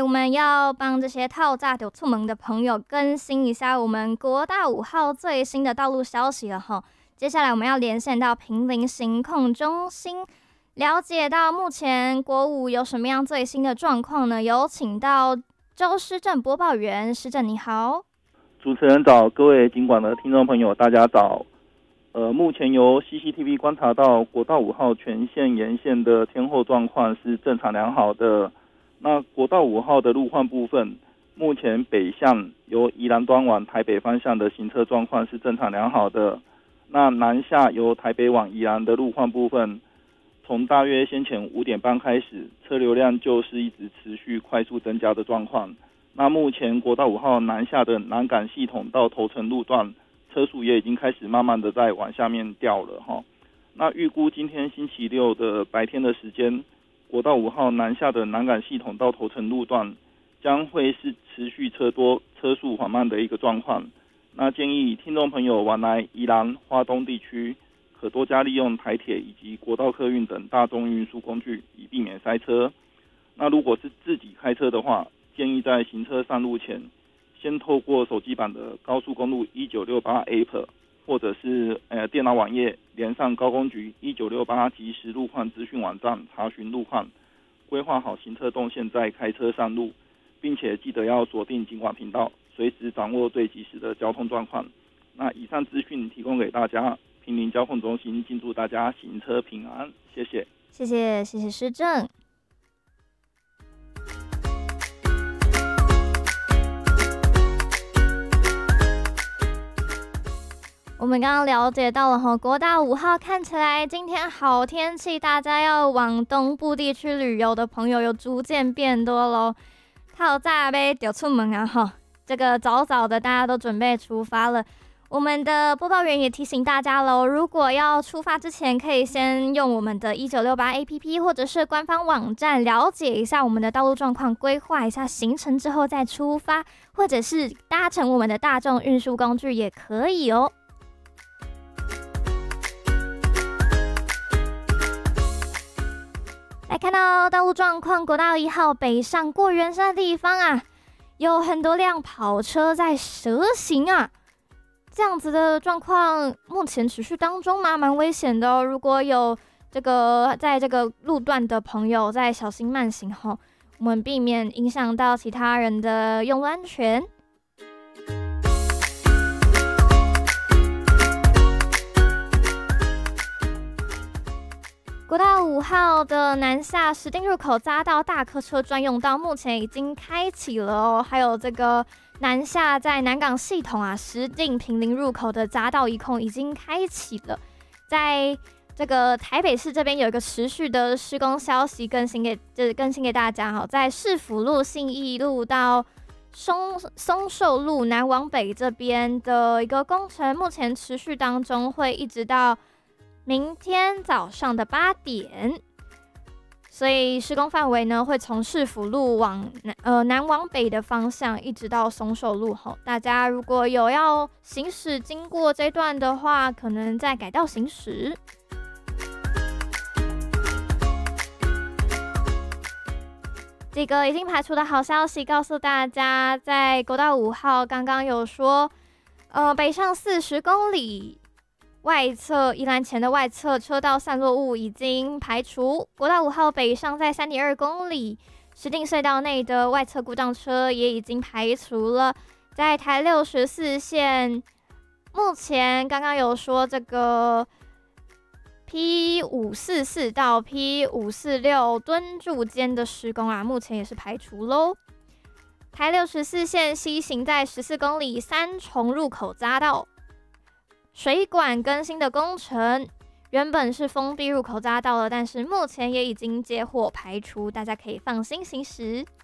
们要帮这些套炸有出门的朋友更新一下我们国道5号最新的道路消息了哈。接下来我们要连线到坪林行控中心，了解到目前国五有什么样最新的状况呢？有请到周施政播报员，施政你好。 主持人早，各位警广的听众朋友大家早。目前由 CCTV 观察到国道5号全线沿线的天候状况是正常良好的。那国道5号的路况部分，目前北向由宜兰端往台北方向的行车状况是正常良好的。那南下由台北往宜兰的路况部分，从大约先前5点半开始，车流量就是一直持续快速增加的状况。那目前国道5号南下的南港系统到头城路段，车速也已经开始慢慢的在往下面掉了哈。那预估今天星期六的白天的时间，国道5号南下的南港系统到头城路段将会是持续车多、车速缓慢的一个状况。那建议听众朋友往来宜兰、花东地区，可多加利用台铁以及国道客运等大众运输工具，以避免塞车。那如果是自己开车的话，建议在行车上路前，先透过手机版的高速公路1968 App， 或者是电脑网页连上高公局1968即时路况资讯网站查询路况，规划好行车动线再开车上路，并且记得要锁定警广频道，随时掌握最及时的交通状况。那以上资讯提供给大家，坪林交控中心敬祝大家行车平安，谢谢。 谢谢施政。我们刚刚了解到了国道5号看起来今天好天气，大家要往东部地区旅游的朋友有逐渐变多咯。套炸呗就出门啊哈，这个早早的大家都准备出发了。我们的播报员也提醒大家咯，如果要出发之前，可以先用我们的1968 APP 或者是官方网站了解一下我们的道路状况，规划一下行程之后再出发，或者是搭乘我们的大众运输工具也可以哦。来看到道路状况，国道1号北上过圆山的地方啊，有很多辆跑车在蛇行啊，这样子的状况目前持续当中吗？蛮危险的哦。如果有在这个路段的朋友，再小心慢行吼，我们避免影响到其他人的用路安全。国道5号的南下石碇入口匝道大客车专用道目前已经开启了哦，还有这个南下在南港系统啊石碇坪林入口的匝道一控已经开启了。在这个台北市这边有一个持续的施工消息更新给大家哈，在市府路、信义路到松寿路南往北这边的一个工程，目前持续当中，会一直到明天早上的8点，所以施工范围呢会从市府路南往北的方向，一直到松寿路后。大家如果有要行驶经过这段的话，可能再改道行驶。这个已经排除的好消息告诉大家，在国道5号刚刚有说，北上40公里。外侧宜兰前的外侧车道散落物已经排除，国道5号北上在3.2公里，石碇隧道内的外侧故障车也已经排除了。在台64线，目前刚刚有说这个 P544 到 P546 敦筑间的施工啊，目前也是排除咯。台64线西行在14公里三重入口匝道。水管更新的工程原本是封闭入口匝道了，但是目前也已经接获排除，大家可以放心行驶。